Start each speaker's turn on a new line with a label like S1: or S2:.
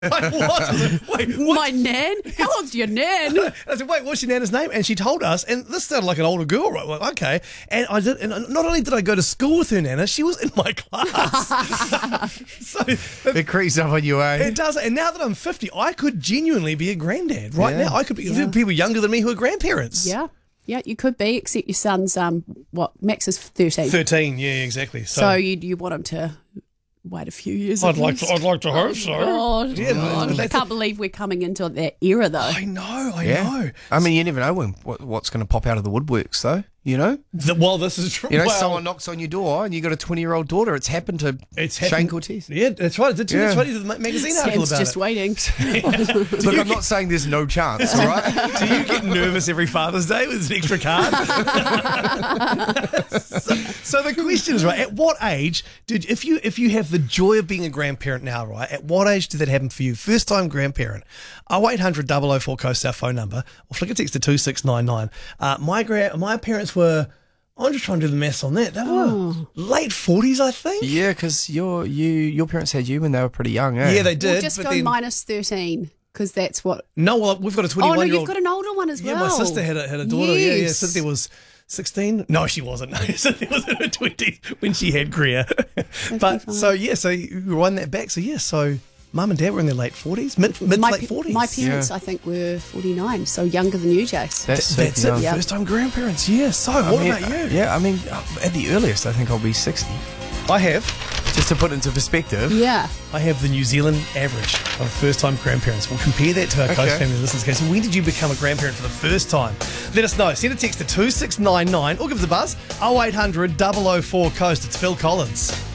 S1: Like, what? Wait, what?
S2: My nan? How old's your nan?
S1: I said, wait, what's your nana's name? And she told us, and this sounded like an older girl, right? Like, okay. And I did, and not only did I go to school with her nana, she was in my class. So
S3: It creeps up on you, eh?
S1: it does. And now that I'm 50, I could genuinely be a granddad. Right
S3: Yeah.
S1: now, I could be. There are people younger than me who are grandparents.
S2: Yeah. Yeah, you could be, except your son's, Max is 13.
S1: 13, yeah, exactly.
S2: So you want him to wait a few years.
S1: I'd
S2: at
S1: like
S2: least.
S1: to hope so.
S2: God,
S1: Yeah,
S2: God.
S1: but
S2: I can't believe we're coming into that era, though.
S1: I know, I know.
S3: I mean, you never know what's going to pop out of the woodworks, though. You know?
S1: Well, this is true.
S3: You know,
S1: Well,
S3: someone knocks on your door and you got a 20-year-old daughter. It's happened to Shane Cortez.
S1: Yeah, that's right. It's
S3: Yeah.
S1: right. There's a magazine article
S2: Sam's
S1: about
S2: just
S1: it.
S2: waiting.
S3: Look, I'm not saying there's no chance, all right?
S1: Do you get nervous every Father's Day with an extra card? so the question is, right, at what age if you have the joy of being a grandparent now, right, at what age did that happen for you? First time grandparent. 0800 004 Coast, our phone number, or flick a text to 2699. My parents were, I'm just trying to do the maths on that. They were late 40s, I think.
S3: Yeah, because your parents had you when they were pretty young, eh?
S1: Yeah, they did.
S2: We'll just
S1: but
S2: go
S1: then,
S2: minus 13, because that's what...
S1: no, well, we've got a 21-year-old.
S2: Oh, no, you've got an older one as well.
S1: Yeah, my sister had a daughter. Yeah,
S2: Yes.
S1: Cynthia was 16. No, she wasn't. No, Cynthia was in her 20s when she had Greer. But
S2: fine.
S1: so you run that back. So so Mum and Dad were in their late 40s, mid to late 40s.
S2: My parents, I think, were 49, so younger than you, Jace.
S3: That's
S1: That's
S3: super
S1: it.
S3: young.
S1: First time grandparents. Yeah. So what about you?
S3: Yeah, I mean, at the earliest, I think I'll be 60.
S1: I have
S3: Just to put into perspective.
S2: Yeah.
S1: the New Zealand average of first time grandparents. We'll compare that to our Coast family listeners. Okay, so when did you become a grandparent for the first time? Let us know. Send a text to 2699 or give us a buzz 0800 004 Coast. It's Phil Collins.